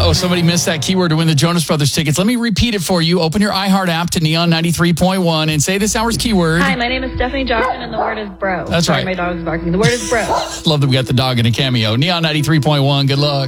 Uh-oh, somebody missed that keyword to win the Jonas Brothers tickets. Let me repeat it for you. Open your iHeart app to Neon 93.1 and say this hour's keyword. Hi, my name is Stephanie Johnson, and the word is bro. That's Sorry, right. my dog's barking. The word is bro. Love that we got the dog in a cameo. Neon 93.1. Good luck.